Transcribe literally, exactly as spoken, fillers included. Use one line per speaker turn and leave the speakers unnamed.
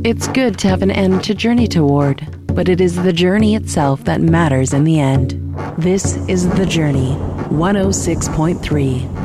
It's good to have an end to journey toward, but it is the journey itself that matters in the end. This is The Journey, one oh six point three.